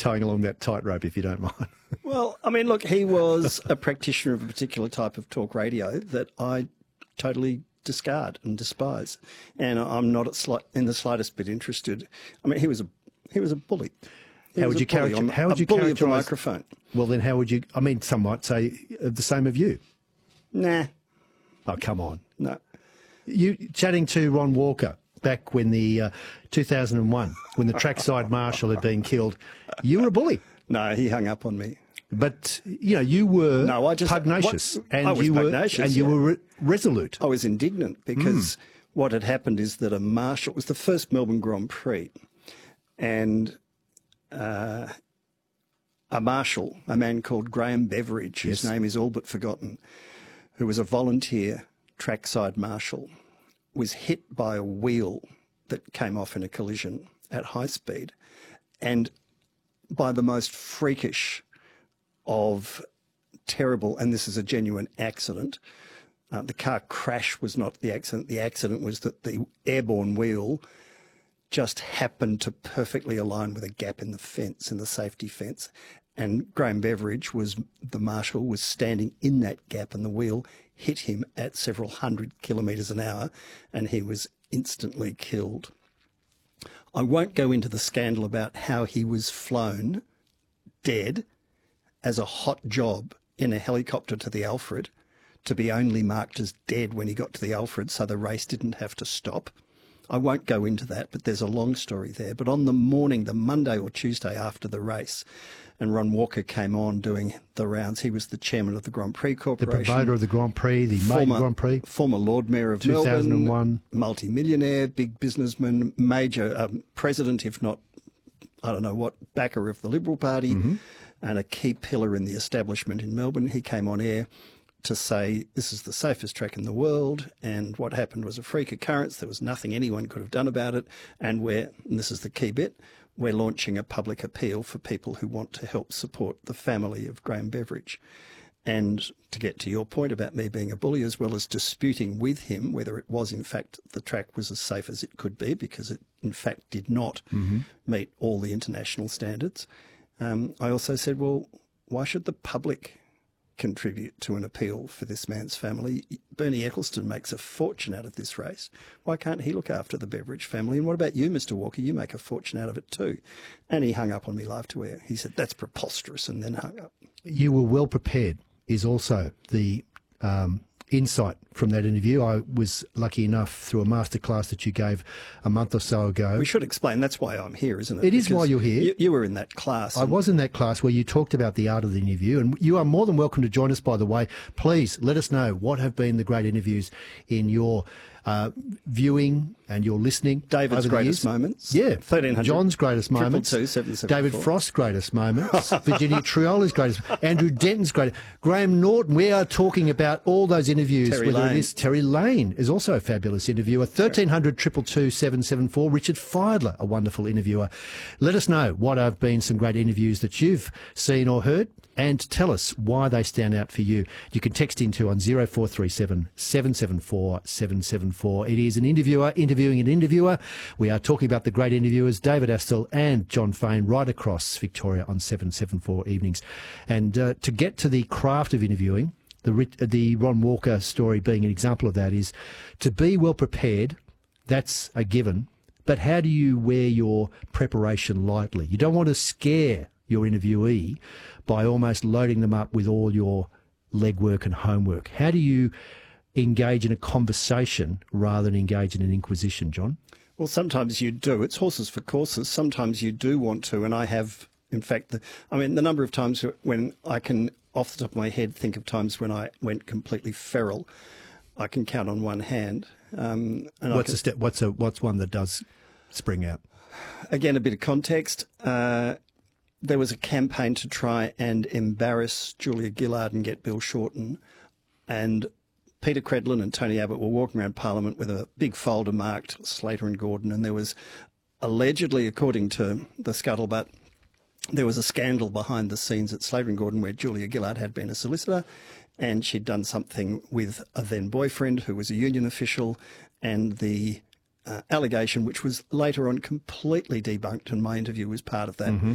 towing along that tightrope, if you don't mind? Well, I mean, look, he was a practitioner of a particular type of talk radio that I totally discard and despise, and I'm not in the slightest bit interested. I mean, he was a bully. How would you characterise the microphone? Well, then how would you? I mean, some might say the same of you. Nah. Oh, come on. No. You chatting to Ron Walker back when the 2001, when the trackside marshal had been killed, you were a bully. No, he hung up on me. But you were pugnacious, and you were resolute. I was indignant because what had happened is that a marshal, it was the first Melbourne Grand Prix, and a marshal, a man called Graham Beveridge, whose name is all but forgotten, who was a volunteer trackside marshal, was hit by a wheel that came off in a collision at high speed, and by the most freakish of terrible, and this is a genuine accident. The car crash was not the accident. The accident was that the airborne wheel just happened to perfectly align with a gap in the fence, in the safety fence. And Graham Beveridge, the marshal, was standing in that gap, and the wheel hit him at several hundred kilometres an hour, and he was instantly killed. I won't go into the scandal about how he was flown dead as a hot job in a helicopter to the Alfred, to be only marked as dead when he got to the Alfred, so the race didn't have to stop. I won't go into that, but there's a long story there. But on the morning, the Monday or Tuesday after the race, and Ron Walker came on doing the rounds. He was the chairman of the Grand Prix Corporation. The promoter of the Grand Prix, the main Grand Prix. Former Lord Mayor of 2001. Melbourne. Multi-millionaire, big businessman, major president, if not, I don't know what, backer of the Liberal Party, and a key pillar in the establishment in Melbourne. He came on air to say this is the safest track in the world, and what happened was a freak occurrence. There was nothing anyone could have done about it, and this is the key bit, we're launching a public appeal for people who want to help support the family of Graham Beveridge. And to get to your point about me being a bully, as well as disputing with him whether it was in fact the track was as safe as it could be, because it in fact did not meet all the international standards, I also said, well, why should the public contribute to an appeal for this man's family? Bernie Ecclestone makes a fortune out of this race. Why can't he look after the Beveridge family? And what about you, Mr. Walker? You make a fortune out of it too. And he hung up on me live to air. He said, that's preposterous, and then hung up. You were well prepared is also the insight from that interview. I was lucky enough through a masterclass that you gave a month or so ago. We should explain that's why I'm here, isn't it? It is why you're here. You were in that class. I was in that class where you talked about the art of the interview, and you are more than welcome to join us, by the way. Please let us know what have been the great interviews in your viewing and your listening. David's greatest moments. Yeah. 1300. John's greatest moments. 222, David Frost's greatest moments. Virginia Triola's greatest. Andrew Denton's greatest. Graham Norton. We are talking about all those interviews. Terry Lane. Terry Lane is also a fabulous interviewer. 1300 222 774. Richard Feidler, a wonderful interviewer. Let us know what have been some great interviews that you've seen or heard, and tell us why they stand out for you. You can text into on 0437 774 774. It is an interviewer interviewing an interviewer. We are talking about the great interviewers, David Astle and John Fain, right across Victoria on 774 evenings. And to get to the craft of interviewing, the Ron Walker story being an example of that, is to be well prepared. That's a given. But how do you wear your preparation lightly? You don't want to scare your interviewee by almost loading them up with all your legwork and homework. How do you engage in a conversation rather than engage in an inquisition, John? Well, sometimes you do. It's horses for courses. Sometimes you do want to, and I have, in fact, the number of times when I can, off the top of my head, think of times when I went completely feral, I can count on one hand. What's one that does spring out? Again, a bit of context. There was a campaign to try and embarrass Julia Gillard and get Bill Shorten, and Peter Credlin and Tony Abbott were walking around Parliament with a big folder marked Slater and Gordon, and there was allegedly, according to the scuttlebutt, there was a scandal behind the scenes at Slater and Gordon where Julia Gillard had been a solicitor, and she'd done something with a then boyfriend who was a union official, and the allegation, which was later on completely debunked, and my interview was part of that,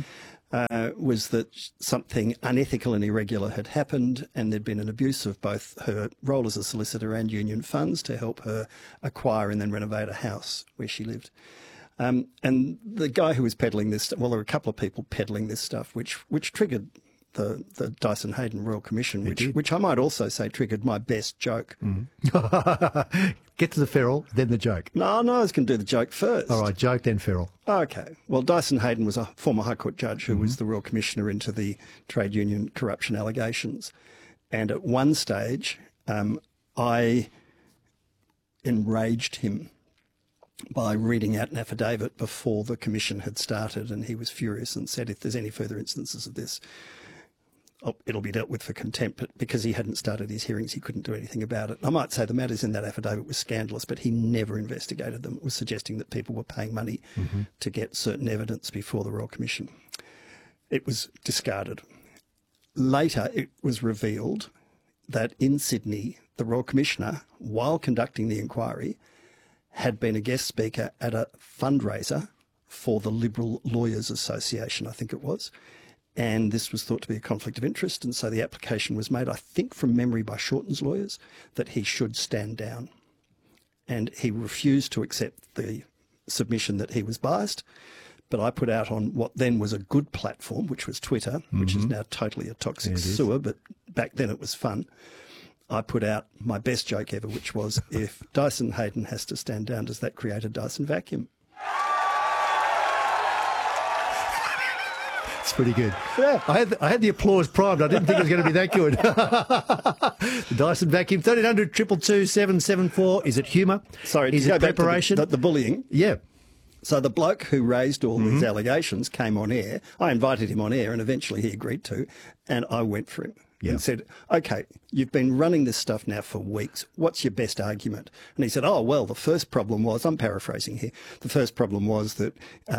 was that something unethical and irregular had happened, and there'd been an abuse of both her role as a solicitor and union funds to help her acquire and then renovate a house where she lived. And the guy who was peddling this, well, there were a couple of people peddling this stuff, which triggered the Dyson Heydon Royal Commission, which I might also say triggered my best joke. Get to the feral, then the joke. No, I was going to do the joke first. All right, joke, then feral. Okay. Well, Dyson Heydon was a former High Court judge who was the Royal Commissioner into the trade union corruption allegations. And at one stage, I enraged him by reading out an affidavit before the commission had started, and he was furious and said, if there's any further instances of this, it'll be dealt with for contempt. But because he hadn't started his hearings, he couldn't do anything about it. I might say the matters in that affidavit were scandalous, but he never investigated them. It was suggesting that people were paying money to get certain evidence before the Royal Commission. It was discarded. Later, it was revealed that in Sydney, the Royal Commissioner, while conducting the inquiry, had been a guest speaker at a fundraiser for the Liberal Lawyers Association, I think it was. And this was thought to be a conflict of interest. And so the application was made, I think from memory by Shorten's lawyers, that he should stand down. And he refused to accept the submission that he was biased. But I put out on what then was a good platform, which was Twitter, which is now totally a toxic sewer, but back then it was fun. I put out my best joke ever, which was, if Dyson Heydon has to stand down, does that create a Dyson vacuum? It's pretty good. Yeah. I had the applause primed. I didn't think it was going to be that good. The Dyson vacuum, 1300 222 774. Is it humour? Sorry, is to it go preparation? Back to the bullying. Yeah. So the bloke who raised all these allegations came on air. I invited him on air and eventually he agreed to, and I went for him. And said, okay, you've been running this stuff now for weeks. What's your best argument? And he said, oh, well, the first problem was, I'm paraphrasing here, the first problem was that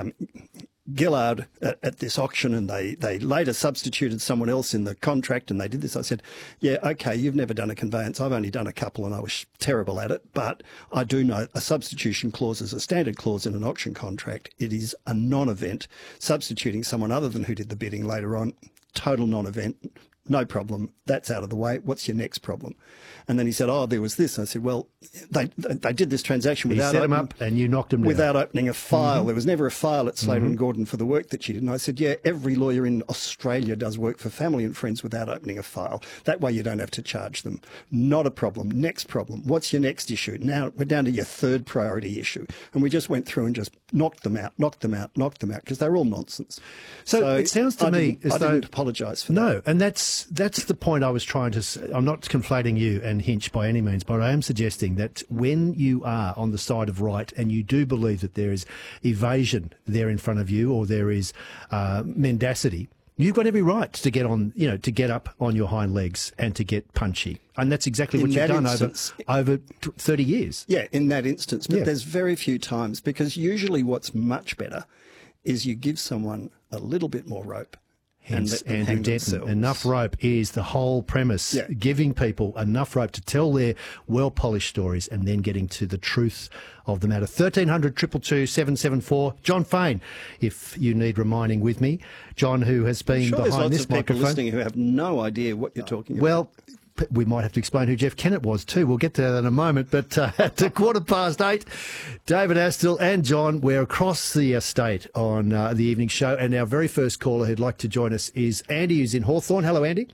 Gillard at this auction, and they later substituted someone else in the contract and they did this. I said, yeah, okay, you've never done a conveyance. I've only done a couple and I was terrible at it. But I do know a substitution clause is a standard clause in an auction contract. It is a non-event. Substituting someone other than who did the bidding later on, total non-event. No problem. That's out of the way. What's your next problem? And then he said, oh, there was this. I said, well, they did this transaction without set him up and you knocked him down. Without opening a file. There was never a file at Slater and Gordon for the work that she did. And I said, yeah, every lawyer in Australia does work for family and friends without opening a file. That way you don't have to charge them. Not a problem. Next problem. What's your next issue? Now we're down to your third priority issue. And we just went through and just knocked them out, because they're all nonsense. So it sounds to me as though... I didn't apologise for that. No, and that's the point I was trying to say. I'm not conflating you and Hinch by any means, but I am suggesting that when you are on the side of right and you do believe that there is evasion there in front of you, or there is mendacity, you've got every right to get on, to get up on your hind legs and to get punchy. And that's exactly what you've done over 30 years. Yeah, in that instance. But there's very few times, because usually what's much better is you give someone a little bit more rope. Hence, Andrew Denton, enough rope is the whole premise. Yeah. Giving people enough rope to tell their well-polished stories and then getting to the truth of the matter. 1300 222 774. John Fain, if you need reminding with me. John, who has been behind this microphone. There's lots of people listening who have no idea what you're talking about. Well, we might have to explain who Jeff Kennett was too. We'll get to that in a moment. But at 8:15, David Astle and John, we're across the estate on the evening show. And our very first caller who'd like to join us is Andy, who's in Hawthorn. Hello, Andy.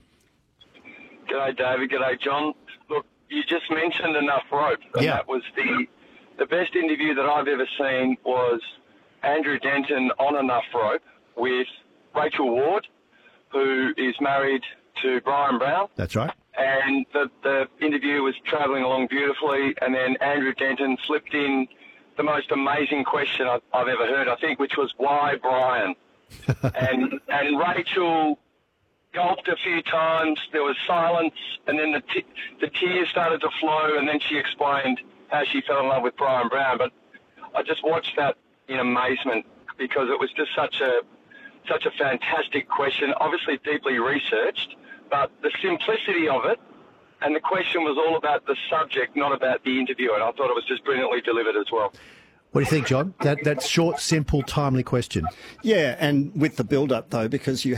G'day, David. G'day, John. Look, you just mentioned enough rope. And that was the best interview that I've ever seen was Andrew Denton on enough rope with Rachel Ward, who is married to Brian Brown. That's right. And the interview was travelling along beautifully, and then Andrew Denton slipped in the most amazing question I've ever heard, I think, which was, why Brian? and Rachel gulped a few times, there was silence, and then the tears started to flow, and then she explained how she fell in love with Brian Brown. But I just watched that in amazement, because it was just such a fantastic question, obviously deeply researched, but the simplicity of it, and the question was all about the subject, not about the interview, and I thought it was just brilliantly delivered as well. What do you think, John? That short, simple, timely question. Yeah, and with the build-up, though, because you